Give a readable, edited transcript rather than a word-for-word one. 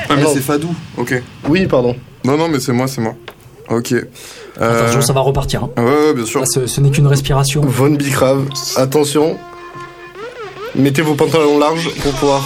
Ah, mais non. c'est Fadou, ok. Oui, pardon. Non, mais c'est moi. Ok. Attention, ça va repartir. Hein. Ouais, bien sûr. Là, ce n'est qu'une respiration. Von Bicrave, attention. Mettez vos pantalons larges pour pouvoir